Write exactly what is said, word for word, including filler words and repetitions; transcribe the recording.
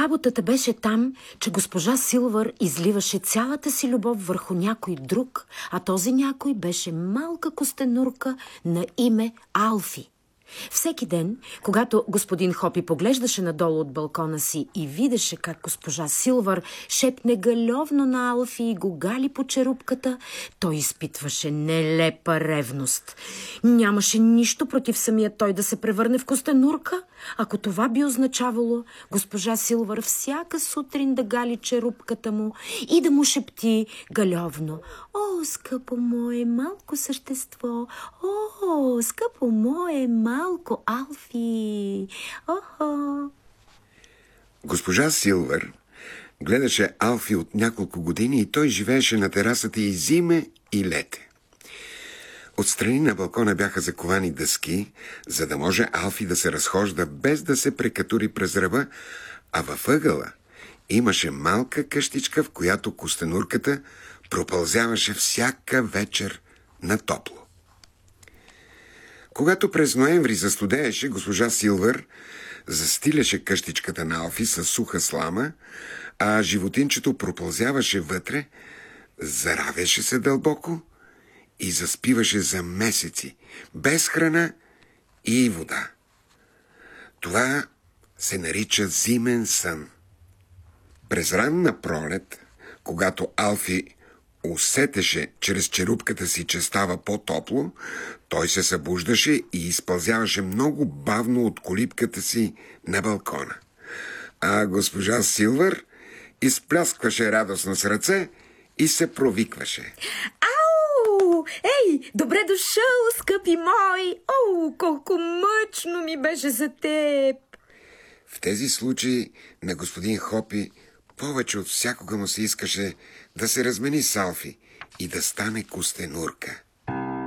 Работата беше там, че госпожа Силвър изливаше цялата си любов върху някой друг, а този някой беше малка костенурка на име Алфи. Всеки ден, когато господин Хопи поглеждаше надолу от балкона си и видеше как госпожа Силвър шепне галевно на Алфи и го гали по черупката, той изпитваше нелепа ревност. Нямаше нищо против самия той да се превърне в костенурка, ако това би означавало госпожа Силвър всяка сутрин да гали черупката му и да му шепти галевно: „О, скъпо мое малко същество! О, скъпо мое малко Алфи! Охо!“ Госпожа Силвър гледаше Алфи от няколко години и той живееше на терасата и зиме и лете. Отстрани на балкона бяха заковани дъски, за да може Алфи да се разхожда без да се прекатури през ръба, а във ъгъла имаше малка къщичка, в която костенурката пропълзяваше всяка вечер на топло. Когато през ноември застудееше, госпожа Силвър застиляше къщичката на Алфи със суха слама, а животинчето пропълзяваше вътре, заравяше се дълбоко и заспиваше за месеци, без храна и вода. Това се нарича зимен сън. През ранна пролет, когато Алфи усетеше чрез черупката си, че става по-топло, той се събуждаше и изпълзяваше много бавно от колипката си на балкона. А госпожа Силвър изпляскваше радостно с ръце и се провикваше: „Ау! Ей, добре дошъл, скъпи мой! О, колко мъчно ми беше за теб!“ В тези случаи на господин Хопи повече от всякога му се искаше да се размени с Алфи и да стане костенурка.